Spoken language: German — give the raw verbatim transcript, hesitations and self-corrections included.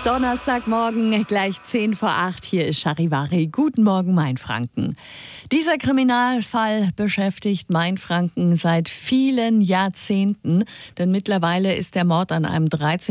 Donnerstagmorgen, gleich zehn vor acht. Hier ist Charivari. Guten Morgen, Mainfranken. Dieser Kriminalfall beschäftigt Mainfranken seit vielen Jahrzehnten. Denn mittlerweile ist der Mord an einem dreizehn